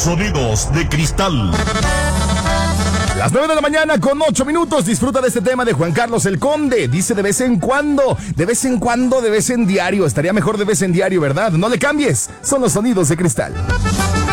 Sonidos de cristal. Las 9 de la mañana con 8 minutos. Disfruta de este tema de Juan Carlos el Conde. Dice de vez en cuando, de vez en cuando, de vez en diario. Estaría mejor de vez en diario, ¿verdad? No le cambies. Son los Sonidos de cristal.